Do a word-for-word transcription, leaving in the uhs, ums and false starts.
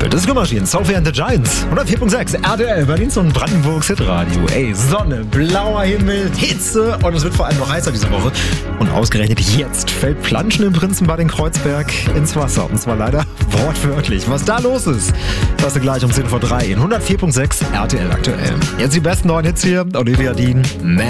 Disco Machine, Sophie and the Giants. hundertvier Komma sechs R T L, Berlins und Brandenburgs Hitradio. Ey, Sonne, blauer Himmel, Hitze und es wird vor allem noch heißer diese Woche. Und ausgerechnet jetzt fällt Planschen im Prinzenbad in Kreuzberg ins Wasser. Und zwar leider wortwörtlich. Was da los ist, das ist gleich um zehn vor drei in hundertvier Komma sechs R T L aktuell. Jetzt die besten neuen Hits hier. Olivia Dean, Man.